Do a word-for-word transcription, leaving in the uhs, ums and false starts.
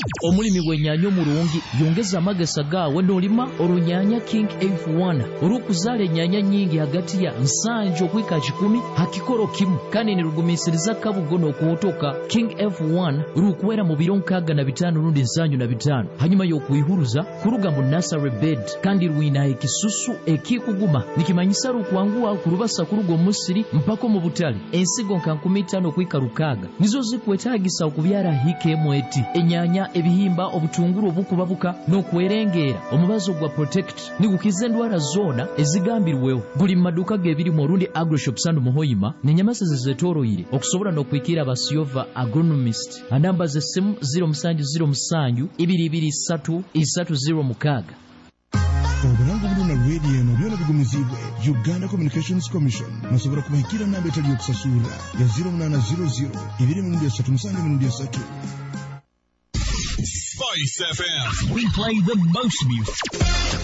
omulimi bw'ennyanya omulungi yongeza amagesa gaawe n'olima olunyanya King F one olw'okuzaala ennyanya nnyingi hagati ya nsanju okwika kikumi hakikolo kimu kandi ne lugumiisiriza kabugo n'okuwotoka. King F one lukuwera mu biro nkaaga na bitaano lundi nsanju na bitaano hanyuma y'okuyihuluza kuluga mu nursery bed kandi lwina ekisusu ekikuguma nikimanyisa lukwanguwa kulubasa kuluga omusiri mpaka mu butale. Ensigo nka nkumi ttaano okwika lukaaga nizo zikwetaagisa okubyala hikemu eti ennyanya ebihimba obutungulu obukubabuka n'okwerengeera omubazi ogwa protect nigukiza endwala zoona ezigambirwewo guli mu maduuka g'ebirimu olundi agroshops and muhoyima n'ennyamasa ze zeetooloyire okusobola n'okwikiira abasiova agronomist. anamba z'essimu zero musanju zero musanju ibiri ibiri ssatu isatu zero mukaaga. obulango buluna lwedi eno byona bigumizibwe Uganda Communications Commission musobola kubahikira namba etali y'okusasula ya zero munana zero zero ibiri mirundi esatu musanju mirundi esatu. Spice F M. We play the most music.